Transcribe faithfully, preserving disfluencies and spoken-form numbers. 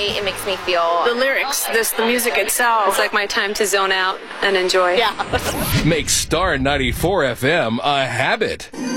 It makes me feel the lyrics, this the music itself. It's like my time to zone out and enjoy. Yeah. Make Star ninety-four F M a habit.